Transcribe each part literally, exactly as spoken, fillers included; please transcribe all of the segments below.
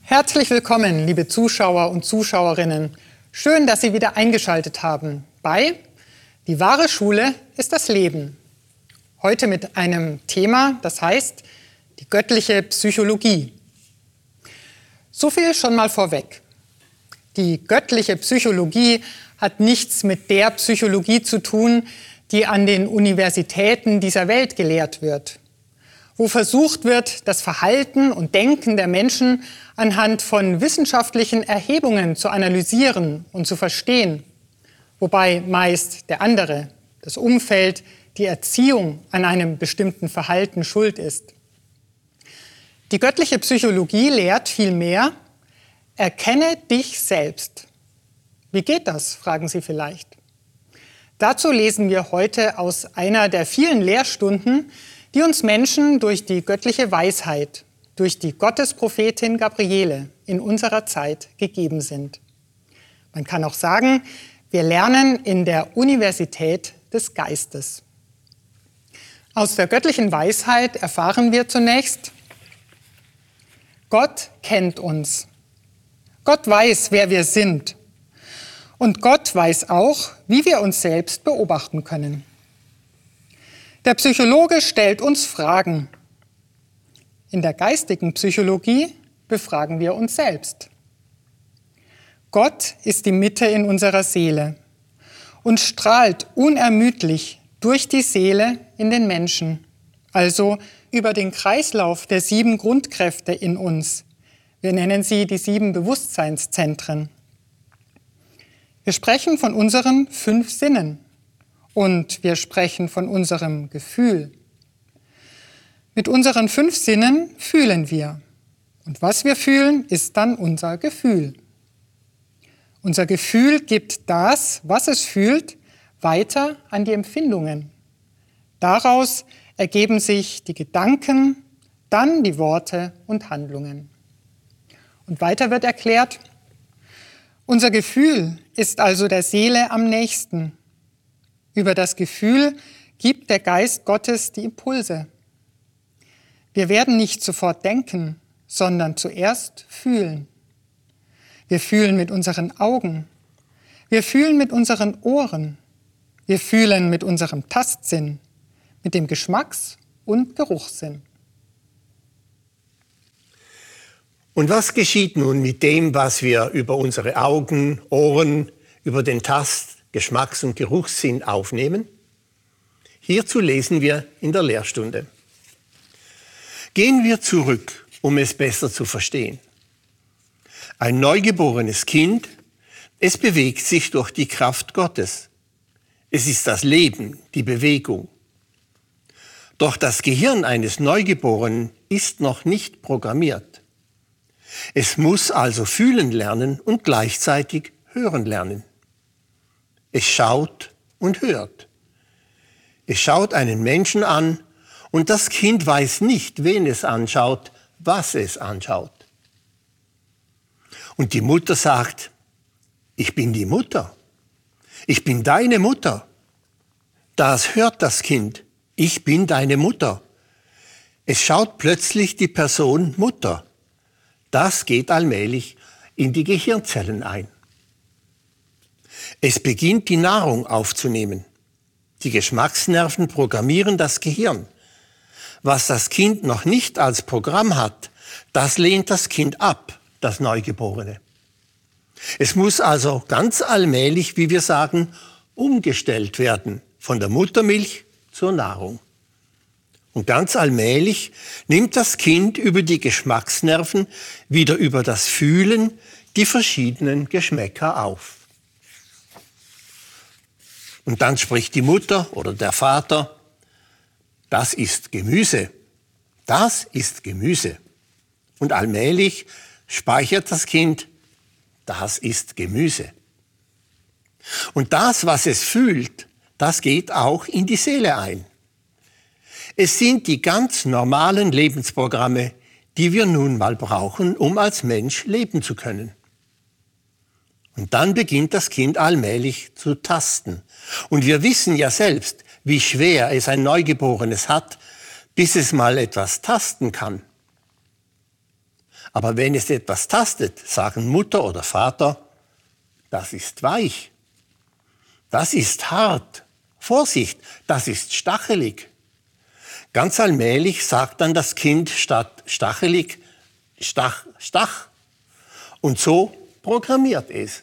Herzlich willkommen, liebe Zuschauer und Zuschauerinnen. Schön, dass Sie wieder eingeschaltet haben bei Die wahre Schule ist das Leben. Heute mit einem Thema, das heißt die göttliche Psychologie. So viel schon mal vorweg. Die göttliche Psychologie hat nichts mit der Psychologie zu tun, die an den Universitäten dieser Welt gelehrt wird, wo versucht wird, das Verhalten und Denken der Menschen anhand von wissenschaftlichen Erhebungen zu analysieren und zu verstehen, wobei meist der andere, das Umfeld, die Erziehung an einem bestimmten Verhalten schuld ist. Die göttliche Psychologie lehrt vielmehr: Erkenne dich selbst. Wie geht das, fragen Sie vielleicht. Dazu lesen wir heute aus einer der vielen Lehrstunden, die uns Menschen durch die göttliche Weisheit, durch die Gottesprophetin Gabriele in unserer Zeit gegeben sind. Man kann auch sagen, wir lernen in der Universität des Geistes. Aus der göttlichen Weisheit erfahren wir zunächst: Gott kennt uns. Gott weiß, wer wir sind. Und Gott weiß auch, wie wir uns selbst beobachten können. Der Psychologe stellt uns Fragen. In der geistigen Psychologie befragen wir uns selbst. Gott ist die Mitte in unserer Seele und strahlt unermüdlich durch die Seele in den Menschen, also über den Kreislauf der sieben Grundkräfte in uns. Wir nennen sie die sieben Bewusstseinszentren. Wir sprechen von unseren fünf Sinnen und wir sprechen von unserem Gefühl. Mit unseren fünf Sinnen fühlen wir. Und was wir fühlen, ist dann unser Gefühl. Unser Gefühl gibt das, was es fühlt, weiter an die Empfindungen. Daraus ergeben sich die Gedanken, dann die Worte und Handlungen. Und weiter wird erklärt: Unser Gefühl ist also der Seele am nächsten. Über das Gefühl gibt der Geist Gottes die Impulse. Wir werden nicht sofort denken, sondern zuerst fühlen. Wir fühlen mit unseren Augen. Wir fühlen mit unseren Ohren. Wir fühlen mit unserem Tastsinn, mit dem Geschmacks- und Geruchssinn. Und was geschieht nun mit dem, was wir über unsere Augen, Ohren, über den Tast-, Geschmacks- und Geruchssinn aufnehmen? Hierzu lesen wir in der Lehrstunde. Gehen wir zurück, um es besser zu verstehen. Ein neugeborenes Kind, es bewegt sich durch die Kraft Gottes. Es ist das Leben, die Bewegung. Doch das Gehirn eines Neugeborenen ist noch nicht programmiert. Es muss also fühlen lernen und gleichzeitig hören lernen. Es schaut und hört. Es schaut einen Menschen an und das Kind weiß nicht, wen es anschaut, was es anschaut. Und die Mutter sagt: Ich bin die Mutter. Ich bin deine Mutter. Das hört das Kind. Ich bin deine Mutter. Es schaut plötzlich die Person Mutter. Das geht allmählich in die Gehirnzellen ein. Es beginnt die Nahrung aufzunehmen. Die Geschmacksnerven programmieren das Gehirn. Was das Kind noch nicht als Programm hat, das lehnt das Kind ab, das Neugeborene. Es muss also ganz allmählich, wie wir sagen, umgestellt werden, von der Muttermilch zur Nahrung. Und ganz allmählich nimmt das Kind über die Geschmacksnerven wieder über das Fühlen die verschiedenen Geschmäcker auf. Und dann spricht die Mutter oder der Vater: Das ist Gemüse. Das ist Gemüse. Und allmählich speichert das Kind: Das ist Gemüse. Und das, was es fühlt, das geht auch in die Seele ein. Es sind die ganz normalen Lebensprogramme, die wir nun mal brauchen, um als Mensch leben zu können. Und dann beginnt das Kind allmählich zu tasten. Und wir wissen ja selbst, wie schwer es ein Neugeborenes hat, bis es mal etwas tasten kann. Aber wenn es etwas tastet, sagen Mutter oder Vater, das ist weich, das ist hart, Vorsicht, das ist stachelig. Ganz allmählich sagt dann das Kind statt stachelig, stach, stach. Und so programmiert es.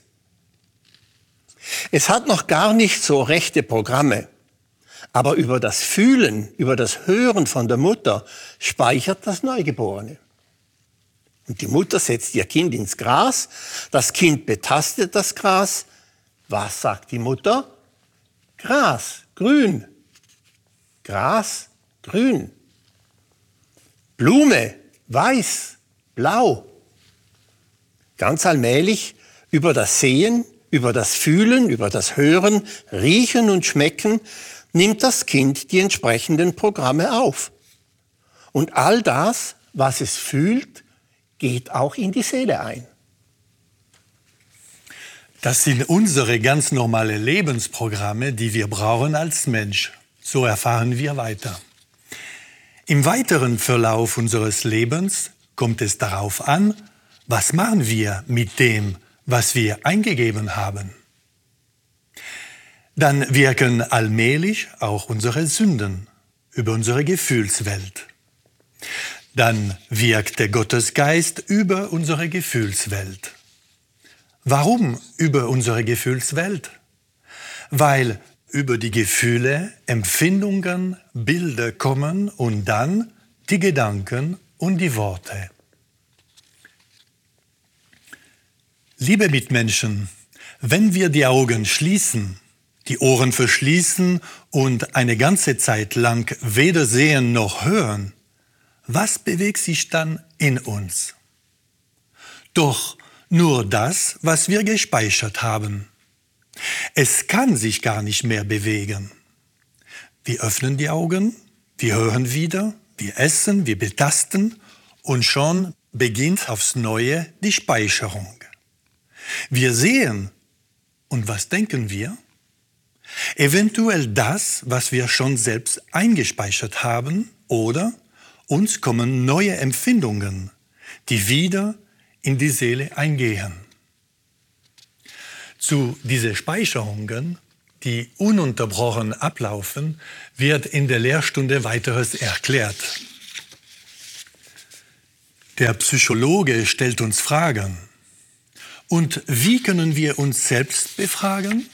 Es hat noch gar nicht so rechte Programme, aber über das Fühlen, über das Hören von der Mutter speichert das Neugeborene. Und die Mutter setzt ihr Kind ins Gras, das Kind betastet das Gras. Was sagt die Mutter? Gras, grün. Gras, grün. Blume, weiß, blau. Ganz allmählich über das Sehen, über das Fühlen, über das Hören, Riechen und Schmecken nimmt das Kind die entsprechenden Programme auf. Und all das, was es fühlt, geht auch in die Seele ein. Das sind unsere ganz normale Lebensprogramme, die wir brauchen als Mensch. So erfahren wir weiter. Im weiteren Verlauf unseres Lebens kommt es darauf an, was machen wir mit dem, was wir eingegeben haben. Dann wirken allmählich auch unsere Sünden über unsere Gefühlswelt. Dann wirkt der Gottesgeist über unsere Gefühlswelt. Warum über unsere Gefühlswelt? Weil über die Gefühle Empfindungen, Bilder kommen und dann die Gedanken und die Worte. Liebe Mitmenschen, wenn wir die Augen schließen, die Ohren verschließen und eine ganze Zeit lang weder sehen noch hören, was bewegt sich dann in uns? Doch nur das, was wir gespeichert haben. Es kann sich gar nicht mehr bewegen. Wir öffnen die Augen, wir hören wieder, wir essen, wir betasten und schon beginnt aufs Neue die Speicherung. Wir sehen und was denken wir? Eventuell das, was wir schon selbst eingespeichert haben, oder uns kommen neue Empfindungen, die wieder in die Seele eingehen. Zu diesen Speicherungen, die ununterbrochen ablaufen, wird in der Lehrstunde weiteres erklärt. Der Psychologe stellt uns Fragen. Und wie können wir uns selbst befragen?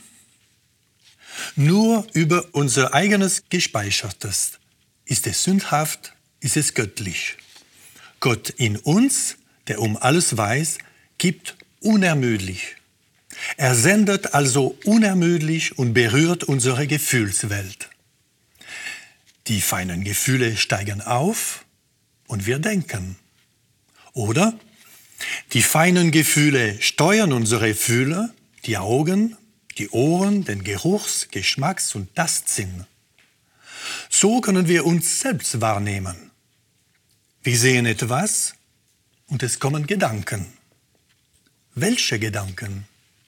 Nur über unser eigenes Gespeichertes. Ist es sündhaft? Ist es göttlich? Gott in uns, der um alles weiß, gibt unermüdlich. Er sendet also unermüdlich und berührt unsere Gefühlswelt. Die feinen Gefühle steigen auf und wir denken. Oder die feinen Gefühle steuern unsere Fühler, die Augen, die Ohren, den Geruchs-, Geschmacks- und Tastsinn. So können wir uns selbst wahrnehmen. Wir sehen etwas und es kommen Gedanken. Welche Gedanken?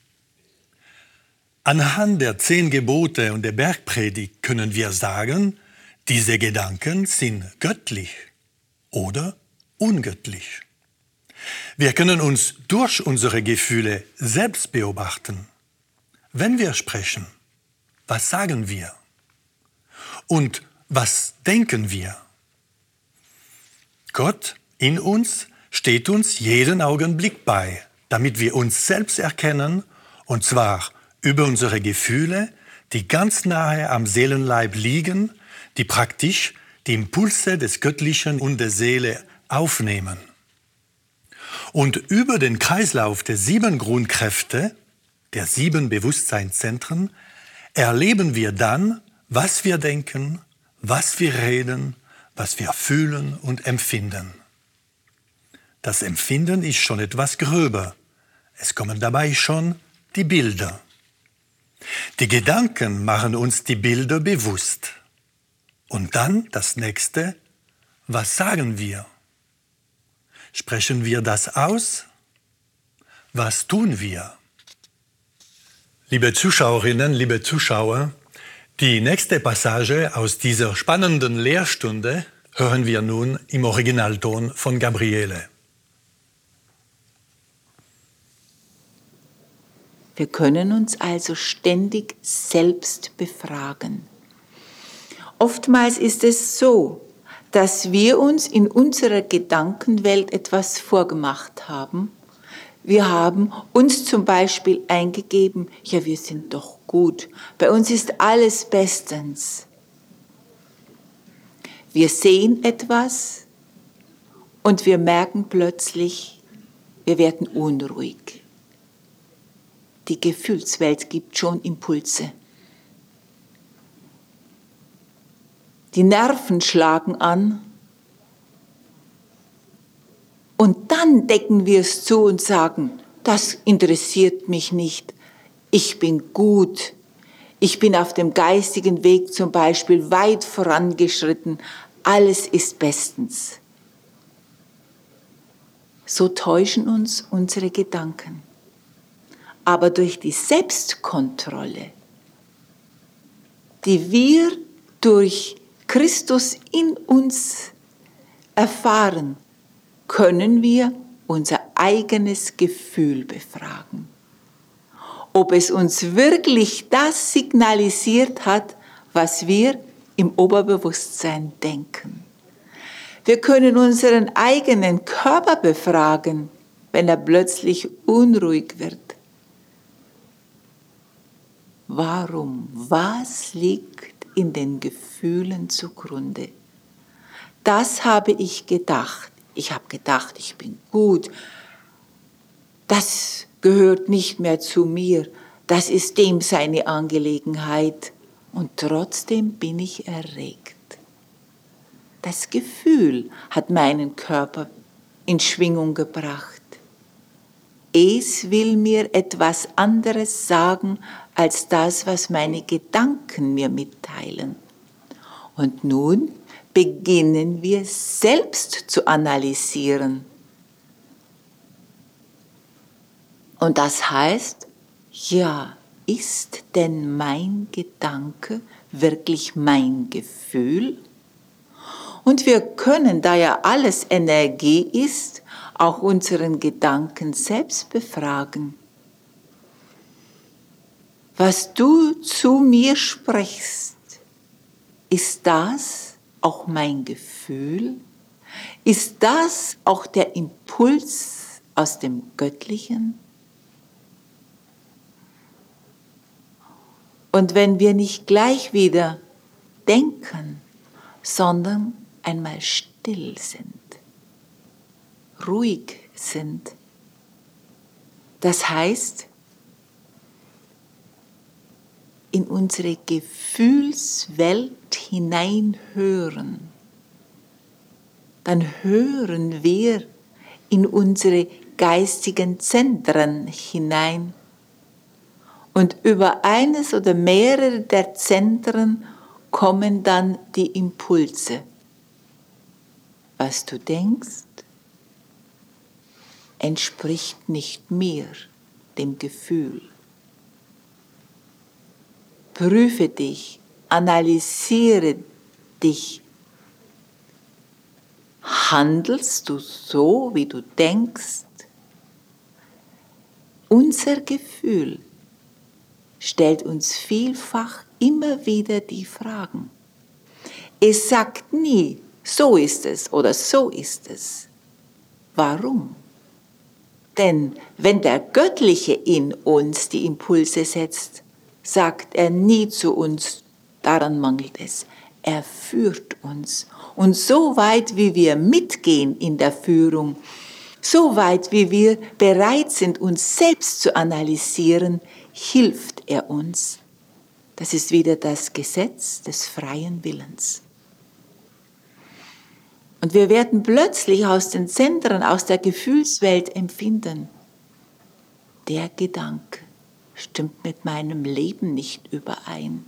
Anhand der zehn Gebote und der Bergpredigt können wir sagen, diese Gedanken sind göttlich oder ungöttlich. Wir können uns durch unsere Gefühle selbst beobachten. Wenn wir sprechen, was sagen wir? Und was denken wir? Gott in uns steht uns jeden Augenblick bei, damit wir uns selbst erkennen, und zwar über unsere Gefühle, die ganz nahe am Seelenleib liegen, die praktisch die Impulse des Göttlichen und der Seele aufnehmen. Und über den Kreislauf der sieben Grundkräfte, der sieben Bewusstseinszentren, erleben wir dann, was wir denken, was wir reden, was wir fühlen und empfinden. Das Empfinden ist schon etwas gröber. Es kommen dabei schon die Bilder. Die Gedanken machen uns die Bilder bewusst. Und dann das Nächste, was sagen wir? Sprechen wir das aus? Was tun wir? Liebe Zuschauerinnen, liebe Zuschauer, die nächste Passage aus dieser spannenden Lehrstunde hören wir nun im Originalton von Gabriele. Wir können uns also ständig selbst befragen. Oftmals ist es so, dass wir uns in unserer Gedankenwelt etwas vorgemacht haben. Wir haben uns zum Beispiel eingegeben, ja, wir sind doch gut, bei uns ist alles bestens. Wir sehen etwas und wir merken plötzlich, wir werden unruhig. Die Gefühlswelt gibt schon Impulse. Die Nerven schlagen an und dann decken wir es zu und sagen, das interessiert mich nicht, ich bin gut, ich bin auf dem geistigen Weg zum Beispiel weit vorangeschritten, alles ist bestens. So täuschen uns unsere Gedanken. Aber durch die Selbstkontrolle, die wir durch Christus in uns erfahren, können wir unser eigenes Gefühl befragen. Ob es uns wirklich das signalisiert hat, was wir im Oberbewusstsein denken. Wir können unseren eigenen Körper befragen, wenn er plötzlich unruhig wird. Warum? Was liegt in den Gefühlen zugrunde? Das habe ich gedacht. Ich habe gedacht, ich bin gut. Das gehört nicht mehr zu mir. Das ist dem seine Angelegenheit. Und trotzdem bin ich erregt. Das Gefühl hat meinen Körper in Schwingung gebracht. Es will mir etwas anderes sagen, als das, was meine Gedanken mir mitteilen. Und nun beginnen wir selbst zu analysieren. Und das heißt, ja, ist denn mein Gedanke wirklich mein Gefühl? Und wir können, da ja alles Energie ist, auch unseren Gedanken selbst befragen. Was du zu mir sprichst, ist das auch mein Gefühl? Ist das auch der Impuls aus dem Göttlichen? Und wenn wir nicht gleich wieder denken, sondern einmal still sind, ruhig sind, das heißt, in unsere Gefühlswelt hineinhören, dann hören wir in unsere geistigen Zentren hinein. Und über eines oder mehrere der Zentren kommen dann die Impulse. Was du denkst, entspricht nicht mir, dem Gefühl. Prüfe dich, analysiere dich. Handelst du so, wie du denkst? Unser Gefühl stellt uns vielfach immer wieder die Fragen. Es sagt nie, so ist es oder so ist es. Warum? Denn wenn der Göttliche in uns die Impulse setzt, sagt er nie zu uns, daran mangelt es. Er führt uns. Und so weit, wie wir mitgehen in der Führung, so weit, wie wir bereit sind, uns selbst zu analysieren, hilft er uns. Das ist wieder das Gesetz des freien Willens. Und wir werden plötzlich aus den Zentren, aus der Gefühlswelt empfinden, der Gedanke stimmt mit meinem Leben nicht überein.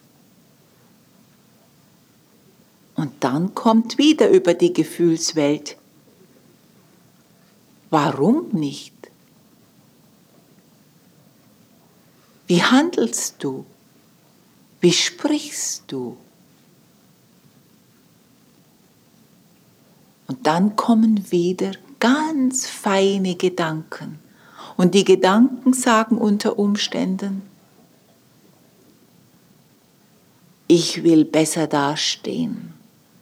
Und dann kommt wieder über die Gefühlswelt. Warum nicht? Wie handelst du? Wie sprichst du? Und dann kommen wieder ganz feine Gedanken. Und die Gedanken sagen unter Umständen, ich will besser dastehen,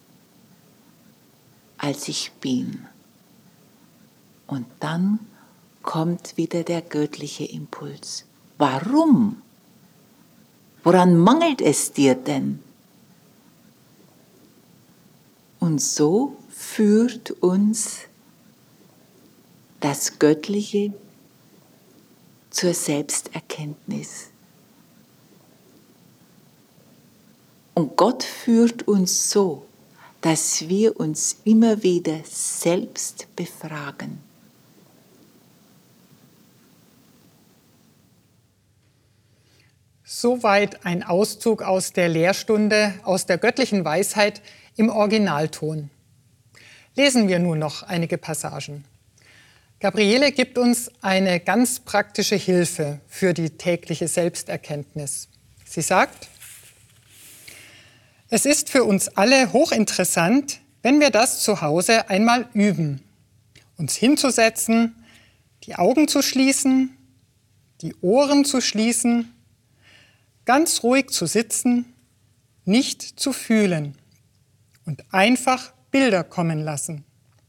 als ich bin. Und dann kommt wieder der göttliche Impuls. Warum? Woran mangelt es dir denn? Und so führt uns das Göttliche zur Selbsterkenntnis. Und Gott führt uns so, dass wir uns immer wieder selbst befragen. Soweit ein Auszug aus der Lehrstunde, aus der göttlichen Weisheit im Originalton. Lesen wir nun noch einige Passagen. Gabriele gibt uns eine ganz praktische Hilfe für die tägliche Selbsterkenntnis. Sie sagt: Es ist für uns alle hochinteressant, wenn wir das zu Hause einmal üben, uns hinzusetzen, die Augen zu schließen, die Ohren zu schließen, ganz ruhig zu sitzen, nicht zu fühlen und einfach Bilder kommen lassen.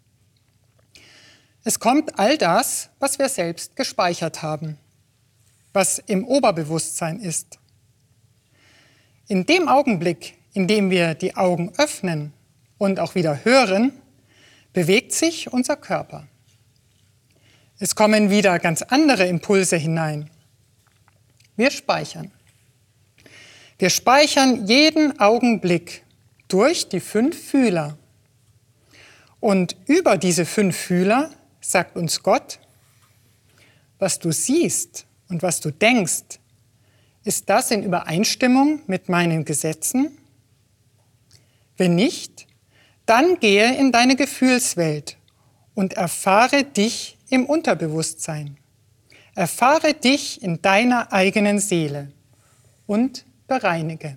Es kommt all das, was wir selbst gespeichert haben, was im Oberbewusstsein ist. In dem Augenblick, in dem wir die Augen öffnen und auch wieder hören, bewegt sich unser Körper. Es kommen wieder ganz andere Impulse hinein. Wir speichern. Wir speichern jeden Augenblick durch die fünf Fühler. Und über diese fünf Fühler sagt uns Gott: Was du siehst und was du denkst, ist das in Übereinstimmung mit meinen Gesetzen? Wenn nicht, dann gehe in deine Gefühlswelt und erfahre dich im Unterbewusstsein. Erfahre dich in deiner eigenen Seele und bereinige.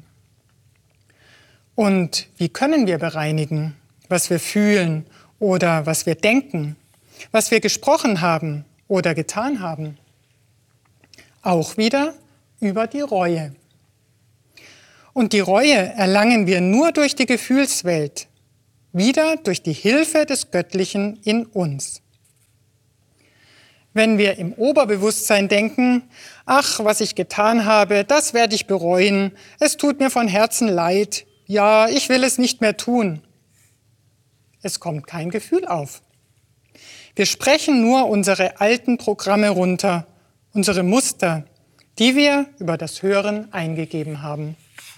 Und wie können wir bereinigen, was wir fühlen oder was wir denken, was wir gesprochen haben oder getan haben? Auch wieder über die Reue. Und die Reue erlangen wir nur durch die Gefühlswelt, wieder durch die Hilfe des Göttlichen in uns. Wenn wir im Oberbewusstsein denken, ach, was ich getan habe, das werde ich bereuen, es tut mir von Herzen leid, ja, ich will es nicht mehr tun. Es kommt kein Gefühl auf. Wir sprechen nur unsere alten Programme runter, unsere Muster, die wir über das Hören eingegeben haben.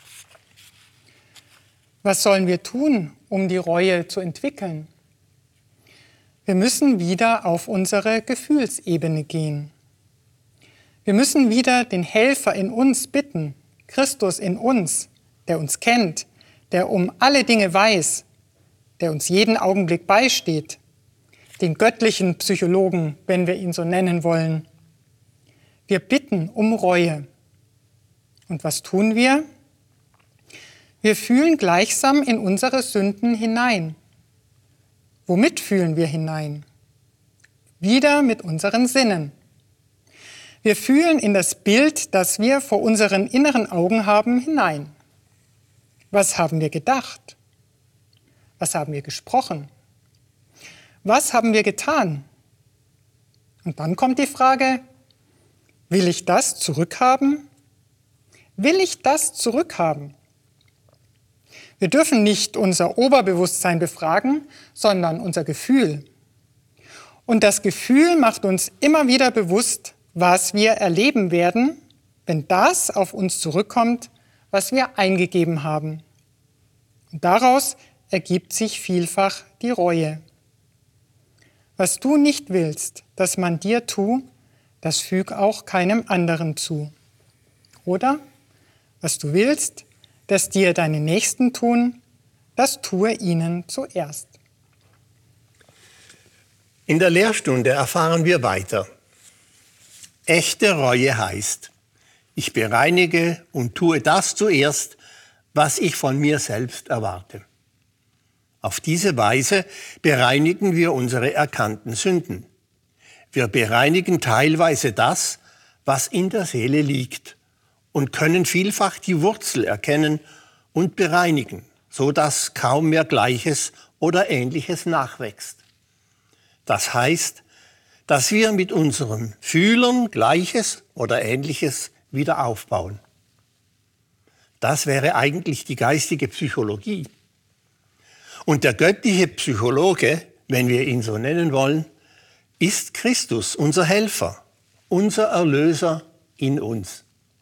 Was sollen wir tun, um die Reue zu entwickeln? Wir müssen wieder auf unsere Gefühlsebene gehen. Wir müssen wieder den Helfer in uns bitten, Christus in uns, der uns kennt, der um alle Dinge weiß, der uns jeden Augenblick beisteht, den göttlichen Psychologen, wenn wir ihn so nennen wollen. Wir bitten um Reue. Und was tun wir? Wir fühlen gleichsam in unsere Sünden hinein. Womit fühlen wir hinein? Wieder mit unseren Sinnen. Wir fühlen in das Bild, das wir vor unseren inneren Augen haben, hinein. Was haben wir gedacht? Was haben wir gesprochen? Was haben wir getan? Und dann kommt die Frage: Will ich das zurückhaben? Will ich das zurückhaben? Wir dürfen nicht unser Oberbewusstsein befragen, sondern unser Gefühl. Und das Gefühl macht uns immer wieder bewusst, was wir erleben werden, wenn das auf uns zurückkommt, was wir eingegeben haben. Und daraus ergibt sich vielfach die Reue. Was du nicht willst, dass man dir tue, das füg auch keinem anderen zu. Oder was du willst, dass dir deine Nächsten tun, das tue ihnen zuerst. In der Lehrstunde erfahren wir weiter: Echte Reue heißt, ich bereinige und tue das zuerst, was ich von mir selbst erwarte. Auf diese Weise bereinigen wir unsere erkannten Sünden. Wir bereinigen teilweise das, was in der Seele liegt, und können vielfach die Wurzel erkennen und bereinigen, so dass kaum mehr Gleiches oder Ähnliches nachwächst. Das heißt, dass wir mit unseren Fühlern Gleiches oder Ähnliches wieder aufbauen. Das wäre eigentlich die geistige Psychologie. Und der göttliche Psychologe, wenn wir ihn so nennen wollen, ist Christus, unser Helfer, unser Erlöser in uns.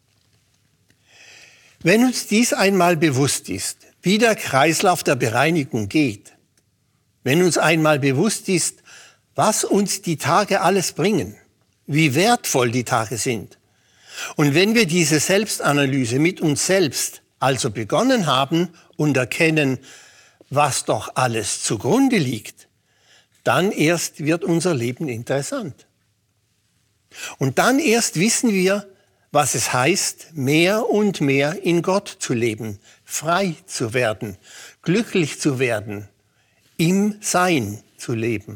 Wenn uns dies einmal bewusst ist, wie der Kreislauf der Bereinigung geht, wenn uns einmal bewusst ist, was uns die Tage alles bringen, wie wertvoll die Tage sind, und wenn wir diese Selbstanalyse mit uns selbst also begonnen haben und erkennen, was doch alles zugrunde liegt, dann erst wird unser Leben interessant. Und dann erst wissen wir, was es heißt, mehr und mehr in Gott zu leben, frei zu werden, glücklich zu werden, im Sein zu leben.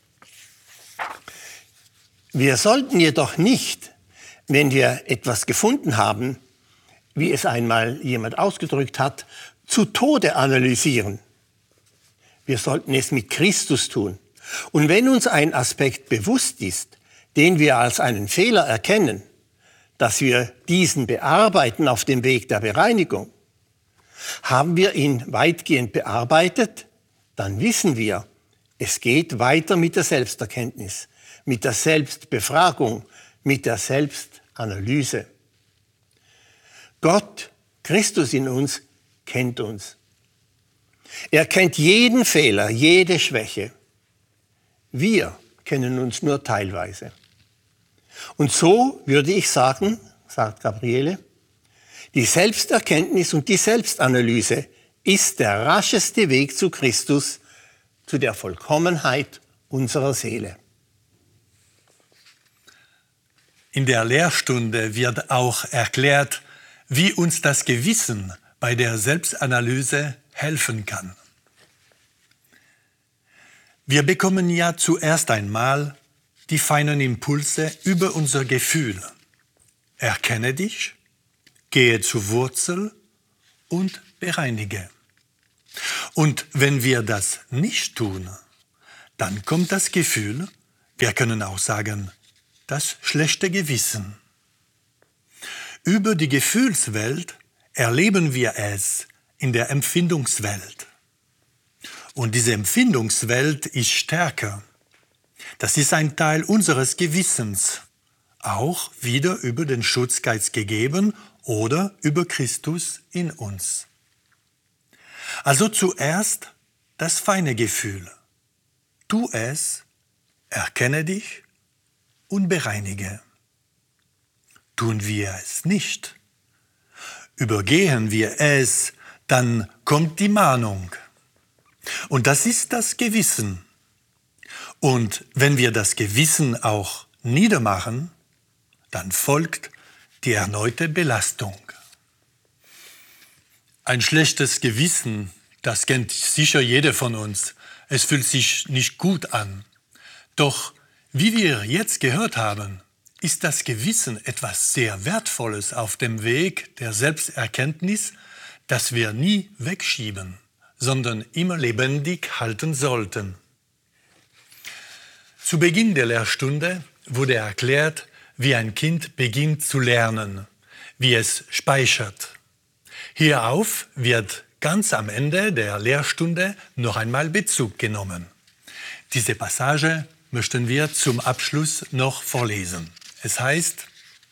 Wir sollten jedoch nicht, wenn wir etwas gefunden haben, wie es einmal jemand ausgedrückt hat, zu Tode analysieren. Wir sollten es mit Christus tun. Und wenn uns ein Aspekt bewusst ist, den wir als einen Fehler erkennen, dass wir diesen bearbeiten auf dem Weg der Bereinigung, haben wir ihn weitgehend bearbeitet, dann wissen wir, es geht weiter mit der Selbsterkenntnis, mit der Selbstbefragung, mit der Selbstanalyse. Gott, Christus in uns, kennt uns. Er kennt jeden Fehler, jede Schwäche. Wir kennen uns nur teilweise. Und so würde ich sagen, sagt Gabriele, die Selbsterkenntnis und die Selbstanalyse ist der rascheste Weg zu Christus, zu der Vollkommenheit unserer Seele. In der Lehrstunde wird auch erklärt, wie uns das Gewissen bei der Selbstanalyse helfen kann. Wir bekommen ja zuerst einmal die feinen Impulse über unser Gefühl. Erkenne dich, gehe zur Wurzel und bereinige. Und wenn wir das nicht tun, dann kommt das Gefühl, wir können auch sagen, das schlechte Gewissen. Über die Gefühlswelt erleben wir es in der Empfindungswelt. Und diese Empfindungswelt ist stärker. Das ist ein Teil unseres Gewissens, auch wieder über den Schutzgeist gegeben oder über Christus in uns. Also zuerst das feine Gefühl. Tu es, erkenne dich und bereinige. Tun wir es nicht, übergehen wir es, dann kommt die Mahnung. Und das ist das Gewissen. Und wenn wir das Gewissen auch niedermachen, dann folgt die erneute Belastung. Ein schlechtes Gewissen, das kennt sicher jeder von uns. Es fühlt sich nicht gut an. Doch, wie wir jetzt gehört haben, ist das Gewissen etwas sehr Wertvolles auf dem Weg der Selbsterkenntnis, das wir nie wegschieben, sondern immer lebendig halten sollten. Zu Beginn der Lehrstunde wurde erklärt, wie ein Kind beginnt zu lernen, wie es speichert. Hierauf wird ganz am Ende der Lehrstunde noch einmal Bezug genommen. Diese Passage möchten wir zum Abschluss noch vorlesen. Es heißt,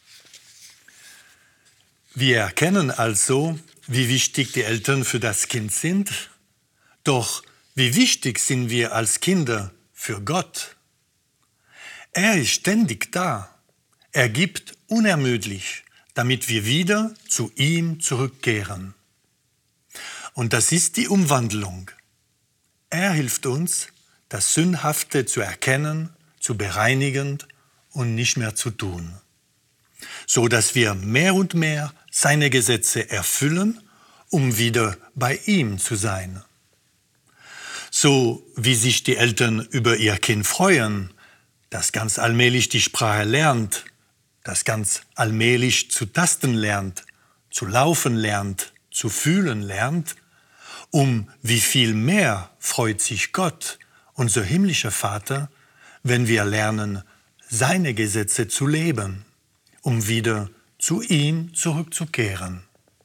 wir erkennen also, wie wichtig die Eltern für das Kind sind, doch wie wichtig sind wir als Kinder für Gott? Er ist ständig da. Er gibt unermüdlich, damit wir wieder zu ihm zurückkehren. Und das ist die Umwandlung. Er hilft uns, das Sündhafte zu erkennen, zu bereinigen und nicht mehr zu tun, so dass wir mehr und mehr seine Gesetze erfüllen, um wieder bei ihm zu sein. So wie sich die Eltern über ihr Kind freuen, das ganz allmählich die Sprache lernt, das ganz allmählich zu tasten lernt, zu laufen lernt, zu fühlen lernt, um wie viel mehr freut sich Gott, unser himmlischer Vater, wenn wir lernen, seine Gesetze zu leben, um wieder zu ihm zurückzukehren.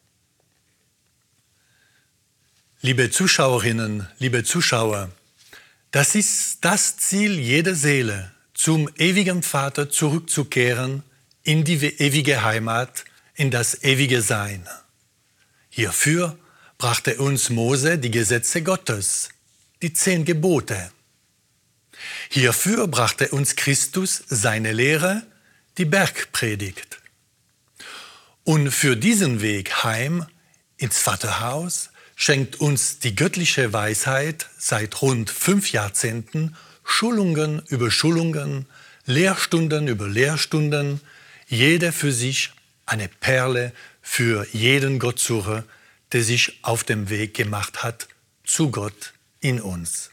Liebe Zuschauerinnen, liebe Zuschauer, das ist das Ziel jeder Seele, zum ewigen Vater zurückzukehren, in die ewige Heimat, in das ewige Sein. Hierfür brachte uns Mose die Gesetze Gottes, die zehn Gebote. Hierfür brachte uns Christus seine Lehre, die Bergpredigt. Und für diesen Weg heim ins Vaterhaus schenkt uns die göttliche Weisheit seit rund fünf Jahrzehnten Schulungen über Schulungen, Lehrstunden über Lehrstunden, jede für sich eine Perle für jeden Gottsucher, der sich auf dem Weg gemacht hat zu Gott in uns.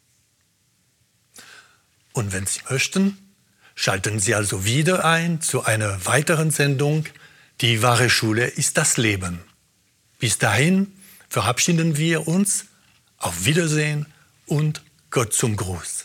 Und wenn Sie möchten, schalten Sie also wieder ein zu einer weiteren Sendung. Die wahre Schule ist das Leben. Bis dahin verabschieden wir uns. Auf Wiedersehen und Gott zum Gruß.